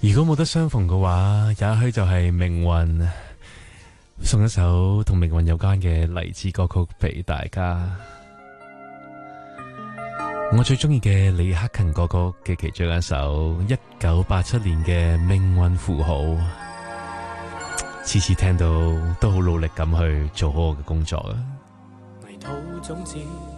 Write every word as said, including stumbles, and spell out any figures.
如果冇得相逢嘅話，也許就係命運。送一首同命運有關嘅勵志歌曲俾大家。我最中意嘅李克勤歌曲嘅其中一首，一九八七年嘅《命運符號》，次次聽到都好努力咁去做好我嘅工作啊！ 泥土種子